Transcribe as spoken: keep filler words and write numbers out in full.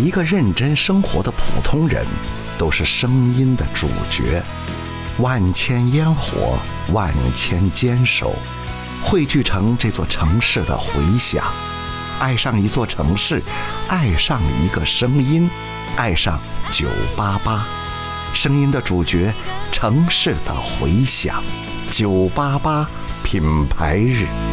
一个认真生活的普通人都是声音的主角。万千烟火，万千坚守，汇聚成这座城市的回响。爱上一座城市，爱上一个声音，爱上九八八，声音的主角，城市的回响。九八八品牌日。